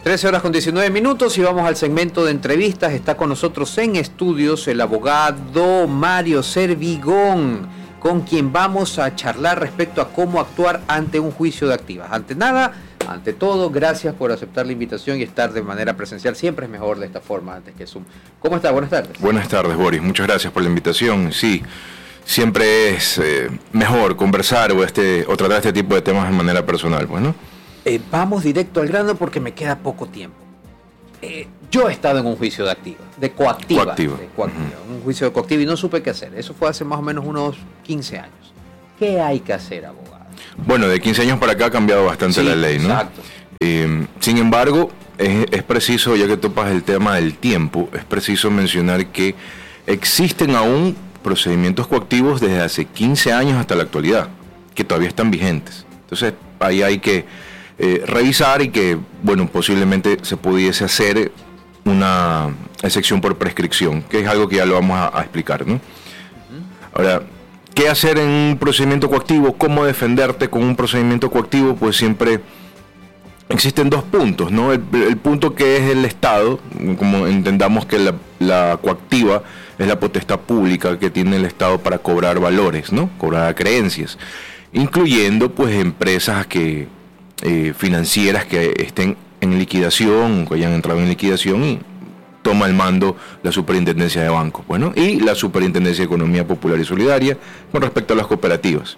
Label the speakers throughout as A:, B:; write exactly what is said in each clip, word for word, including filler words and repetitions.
A: trece horas con diecinueve minutos y vamos al segmento de entrevistas. Está con nosotros en estudios el abogado Mario Servigón, con quien vamos a charlar respecto a cómo actuar ante un juicio de activas. Ante nada, ante todo, gracias por aceptar la invitación y estar de manera presencial. Siempre es mejor de esta forma antes que Zoom. ¿Cómo está? Buenas tardes.
B: Buenas tardes, Boris. Muchas gracias por la invitación. Sí, siempre es eh, mejor conversar o, este, o tratar este tipo de temas de manera personal, pues, ¿no?
A: Eh, vamos directo al grano porque me queda poco tiempo. Eh, yo he estado en un juicio de activa, de coactiva,
B: coactiva.
A: De coactiva uh-huh. Un juicio de coactiva y no supe qué hacer. Eso fue hace más o menos unos quince años. ¿Qué hay que hacer, abogado?
B: Bueno, de quince años para acá ha cambiado bastante sí, la ley, ¿no?
A: Exacto.
B: Eh, sin embargo, es, es preciso, ya que topas el tema del tiempo, es preciso mencionar que existen aún procedimientos coactivos desde hace quince años hasta la actualidad, que todavía están vigentes. Entonces, ahí hay que Eh, revisar y que, bueno, posiblemente se pudiese hacer una excepción por prescripción, que es algo que ya lo vamos a, a explicar, ¿no? Uh-huh. Ahora, ¿qué hacer en un procedimiento coactivo? ¿Cómo defenderte con un procedimiento coactivo? Pues siempre existen dos puntos, ¿no? El, el punto que es el Estado, como entendamos que la, la coactiva es la potestad pública que tiene el Estado para cobrar valores, ¿no? Cobrar creencias, incluyendo, pues, empresas que Eh, financieras que estén en liquidación, que hayan entrado en liquidación, y toma el mando la Superintendencia de Bancos, bueno, y la Superintendencia de Economía Popular y Solidaria con respecto a las cooperativas.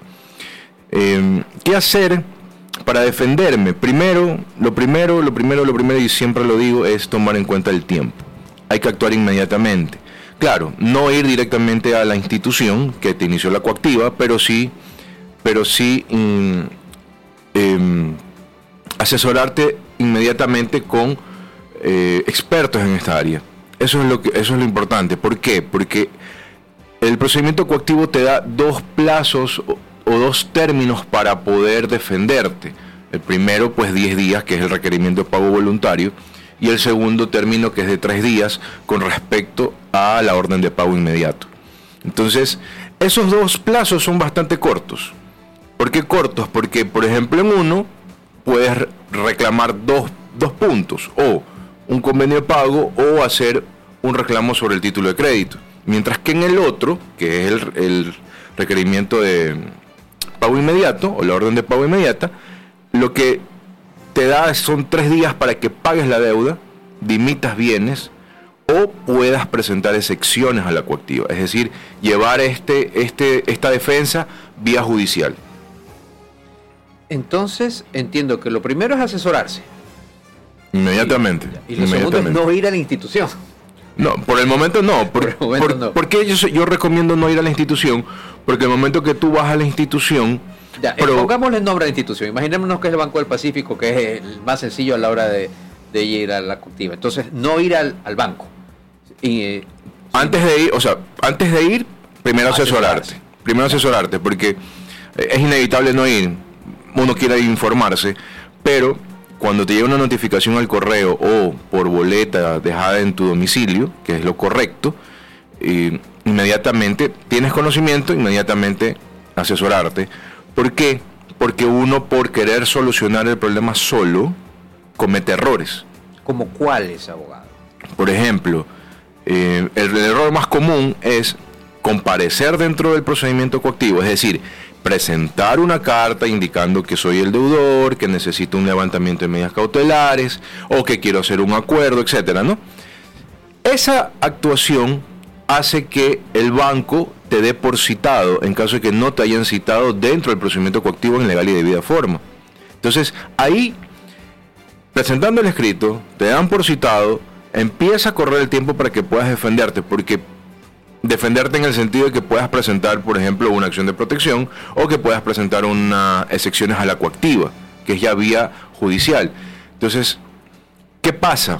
B: Eh, ¿Qué hacer para defenderme? Primero, lo primero, lo primero, lo primero, y siempre lo digo, es tomar en cuenta el tiempo. Hay que actuar inmediatamente. Claro, no ir directamente a la institución que te inició la coactiva, pero sí, pero sí mm, eh, asesorarte inmediatamente con eh, expertos en esta área. Eso es lo que, eso es lo importante. ¿Por qué? Porque el procedimiento coactivo te da dos plazos o, o dos términos para poder defenderte. El primero, pues diez días, que es el requerimiento de pago voluntario, y el segundo término, que es de tres días, con respecto a la orden de pago inmediato. Entonces, esos dos plazos son bastante cortos. ¿Por qué cortos? Porque, por ejemplo, en uno puedes reclamar dos, dos puntos, o un convenio de pago o hacer un reclamo sobre el título de crédito. Mientras que en el otro, que es el, el requerimiento de pago inmediato o la orden de pago inmediata, lo que te da son tres días para que pagues la deuda, dimitas bienes o puedas presentar excepciones a la coactiva. Es decir, llevar este, este, esta defensa vía judicial.
A: Entonces, entiendo que lo primero es asesorarse.
B: Inmediatamente.
A: Y, y lo segundo es no ir a la institución.
B: No, por el momento no. Por, por el momento por, no. Porque yo, yo recomiendo no ir a la institución, porque el momento que tú vas a la institución...
A: Ya, pero, pongámosle el nombre a la institución. Imaginémonos que es el Banco del Pacífico, que es el más sencillo a la hora de, de ir a la coactiva. Entonces, no ir al, al banco. Y, eh,
B: antes de ir, o sea, antes de ir, primero asesorarte. Primero asesorarte, porque es inevitable no ir. Uno quiere informarse, pero cuando te llega una notificación al correo o por boleta dejada en tu domicilio, que es lo correcto, eh, inmediatamente tienes conocimiento, inmediatamente asesorarte. ¿Por qué? Porque uno, por querer solucionar el problema solo, comete errores.
A: ¿Como cuáles, abogado?
B: Por ejemplo, eh, el, el error más común es comparecer dentro del procedimiento coactivo, es decir, presentar una carta indicando que soy el deudor, que necesito un levantamiento de medidas cautelares o que quiero hacer un acuerdo, etcétera, ¿no? Esa actuación hace que el banco te dé por citado en caso de que no te hayan citado dentro del procedimiento coactivo en legal y debida forma. Entonces, ahí, presentando el escrito, te dan por citado, empieza a correr el tiempo para que puedas defenderte, porque defenderte en el sentido de que puedas presentar, por ejemplo, una acción de protección o que puedas presentar unas excepciones a la coactiva, que es ya vía judicial. Entonces, ¿qué pasa?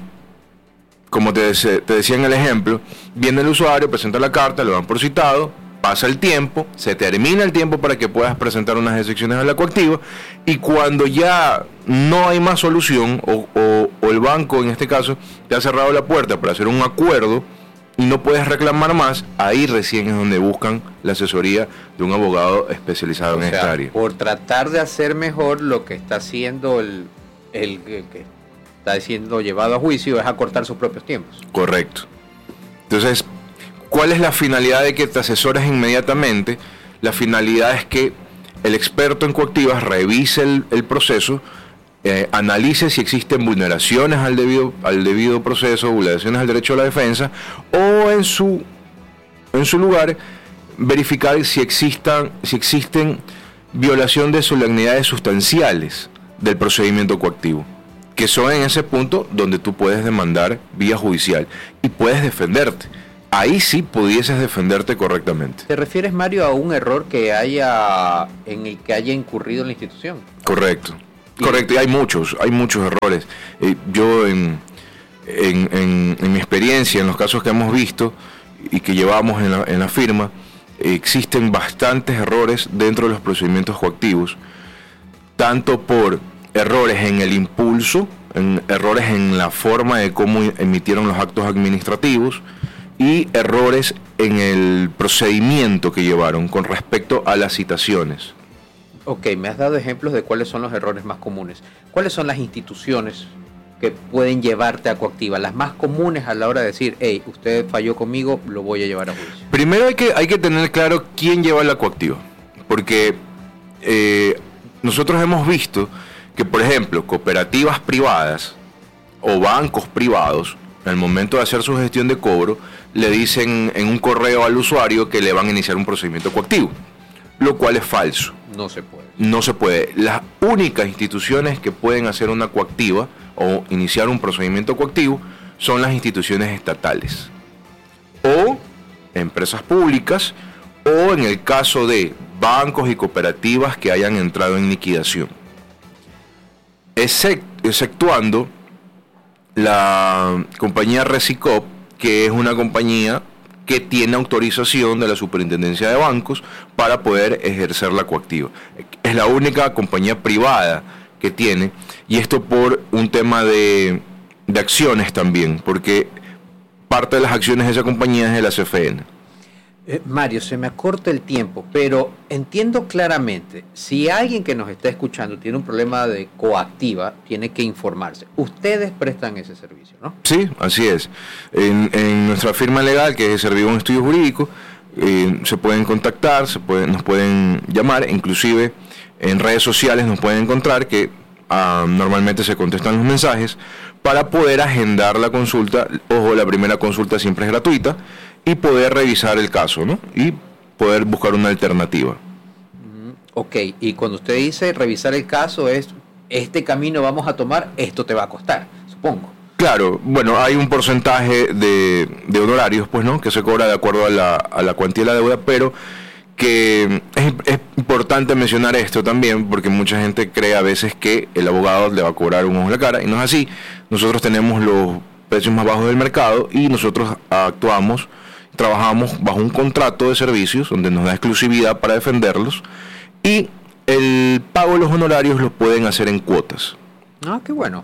B: Como te, te decía en el ejemplo, viene el usuario, presenta la carta, lo dan por citado, pasa el tiempo, se termina el tiempo para que puedas presentar unas excepciones a la coactiva, y cuando ya no hay más solución, o, o, o el banco en este caso te ha cerrado la puerta para hacer un acuerdo, y no puedes reclamar más, ahí recién es donde buscan la asesoría de un abogado especializado en esta área.
A: Por tratar de hacer mejor lo que está haciendo el, el, el, está siendo llevado a juicio es acortar sus propios tiempos.
B: Correcto. Entonces, ¿cuál es la finalidad de que te asesores inmediatamente? La finalidad es que el experto en coactivas revise el, el proceso, eh, analice si existen vulneraciones al debido, al debido proceso, vulneraciones al derecho a la defensa, o en su, en su lugar verificar si existan, si existen violación de solemnidades sustanciales del procedimiento coactivo, que son en ese punto donde tú puedes demandar vía judicial y puedes defenderte. Ahí sí pudieses defenderte correctamente.
A: ¿Te refieres, Mario, a un error que haya en el que haya incurrido la institución?
B: Correcto, correcto, y hay muchos, hay muchos errores. Eh, yo en, en, en, en mi experiencia, en los casos que hemos visto y que llevamos en la, en la firma, eh, existen bastantes errores dentro de los procedimientos coactivos, tanto por errores en el impulso, en errores en la forma de cómo emitieron los actos administrativos, y errores en el procedimiento que llevaron con respecto a las citaciones.
A: Ok, me has dado ejemplos de cuáles son los errores más comunes. ¿Cuáles son las instituciones que pueden llevarte a coactiva? Las más comunes a la hora de decir, hey, usted falló conmigo, lo voy a llevar a juicio.
B: Primero hay que, hay que tener claro quién lleva la coactiva, porque eh, nosotros hemos visto que, por ejemplo, cooperativas privadas o bancos privados, al momento de hacer su gestión de cobro, le dicen en un correo al usuario que le van a iniciar un procedimiento coactivo, lo cual es falso.
A: No se puede.
B: No se puede. Las únicas instituciones que pueden hacer una coactiva o iniciar un procedimiento coactivo son las instituciones estatales o empresas públicas, o en el caso de bancos y cooperativas que hayan entrado en liquidación, Except, exceptuando la compañía Recicop, que es una compañía que tiene autorización de la Superintendencia de Bancos para poder ejercer la coactiva. Es la única compañía privada que tiene, y esto por un tema de, de acciones también, porque parte de las acciones de esa compañía es de la C F N.
A: Eh, Mario, se me acorta el tiempo, pero entiendo claramente, si alguien que nos está escuchando tiene un problema de coactiva, tiene que informarse. Ustedes prestan ese servicio, ¿no?
B: Sí, así es. En, en nuestra firma legal, que es Servigón Estudio Jurídico, eh, se pueden contactar, se pueden, nos pueden llamar, inclusive en redes sociales nos pueden encontrar, que uh, normalmente se contestan los mensajes, para poder agendar la consulta. Ojo, la primera consulta siempre es gratuita, y poder revisar el caso, ¿no? Y poder buscar una alternativa.
A: Ok, y cuando usted dice revisar el caso, es este camino vamos a tomar, esto te va a costar, supongo.
B: Claro, bueno, hay un porcentaje de, de honorarios, pues, ¿no?, que se cobra de acuerdo a la, a la cuantía de la deuda, pero que es, es importante mencionar esto también, porque mucha gente cree a veces que el abogado le va a cobrar un ojo en la cara, y no es así. Nosotros tenemos los precios más bajos del mercado y nosotros actuamos, trabajamos bajo un contrato de servicios donde nos da exclusividad para defenderlos, y el pago de los honorarios los pueden hacer en cuotas.
A: Ah, qué bueno.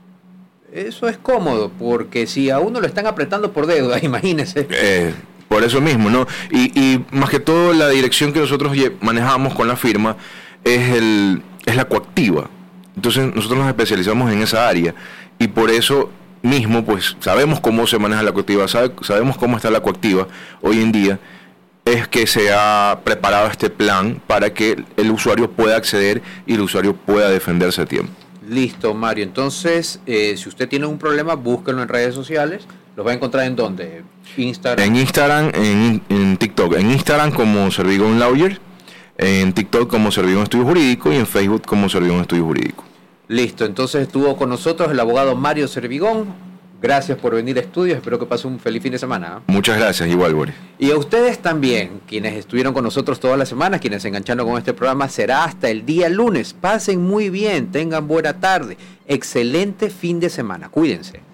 A: Eso es cómodo, porque si a uno lo están apretando por deuda, imagínese.
B: Eh, por eso mismo, ¿no? Y, y más que todo, la dirección que nosotros manejamos con la firma es, el, es la coactiva. Entonces nosotros nos especializamos en esa área, y por eso mismo, pues sabemos cómo se maneja la coactiva, sabe, sabemos cómo está la coactiva hoy en día. Es que se ha preparado este plan para que el usuario pueda acceder y el usuario pueda defenderse a tiempo.
A: Listo, Mario. Entonces, eh, si usted tiene un problema, búsquenlo en redes sociales. ¿Los va a encontrar en dónde? Instagram.
B: En Instagram, en, en TikTok. En Instagram como Servigón Lawyer, en TikTok como Servigón Estudio Jurídico y en Facebook como Servigón Estudio Jurídico.
A: Listo, entonces estuvo con nosotros el abogado Mario Servigón. Gracias por venir a Estudios, espero que pase un feliz fin de semana.
B: Muchas gracias, igual, Boris.
A: Y a ustedes también, quienes estuvieron con nosotros todas las semanas, quienes se engancharon con este programa, será hasta el día lunes. Pasen muy bien, tengan buena tarde, excelente fin de semana, cuídense.